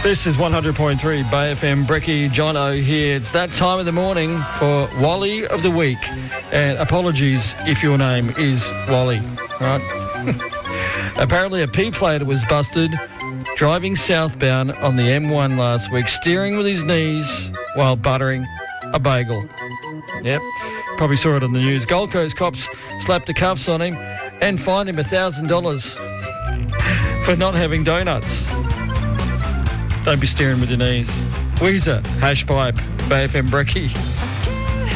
This is 100.3 Bay FM. Brecky, Jono here. It's that time of the morning for Wally of the Week. And apologies if your name is Wally, right? Apparently a P-plater was busted driving southbound on the M1 last week, steering with his knees while buttering a bagel. Yep, probably saw it on the news. Gold Coast cops slapped the cuffs on him and fined him $1,000 for not having donuts. Don't be steering with your knees. Weezer, Hashpipe, Bay FM Brecky.